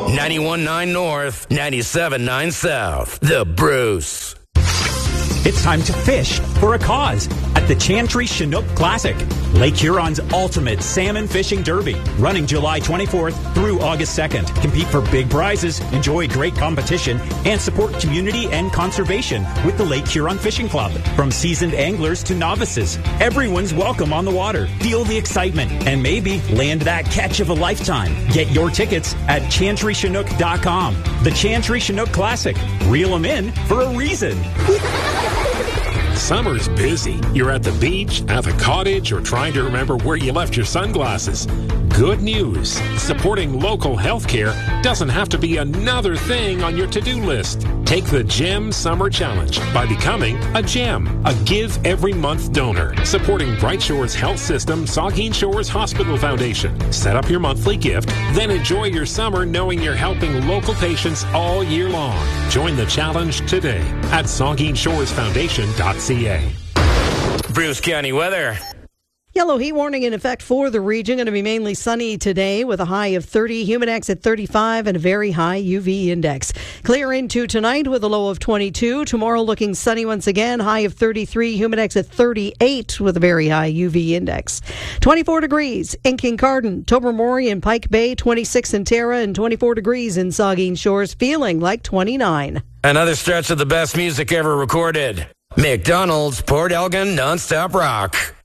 91.9 North, 97.9 South. The Bruce. It's time to fish for a cause at the Chantry Chinook Classic, Lake Huron's ultimate salmon fishing derby, running July 24th through August 2nd. Compete for big prizes, enjoy great competition, and support community and conservation with the Lake Huron Fishing Club. From seasoned anglers to novices, everyone's welcome on the water. Feel the excitement and maybe land that catch of a lifetime. Get your tickets at ChantryChinook.com. The Chantry Chinook Classic. Reel 'em in for a reason. Summer's busy. You're at the beach, at the cottage, or trying to remember where you left your sunglasses. Good news. Supporting local healthcare doesn't have to be another thing on your to-do list. Take the GEM Summer Challenge by becoming a GEM, a Give Every Month donor, supporting Bright Shores Health System, Saugeen Shores Hospital Foundation. Set up your monthly gift, then enjoy your summer knowing you're helping local patients all year long. Join the challenge today at SaugeenShoresFoundation.ca. Bruce County weather. Yellow heat warning in effect for the region. Going to be mainly sunny today with a high of 30, humidex at 35, and a very high UV index. Clear into tonight with a low of 22. Tomorrow looking sunny once again, high of 33, humidex at 38 with a very high UV index. 24 degrees in Kincardine, Tobermory and Pike Bay, 26 in Tara, and 24 degrees in Saugeen Shores, feeling like 29. Another stretch of the best music ever recorded. McDonald's Port Elgin Nonstop Rock.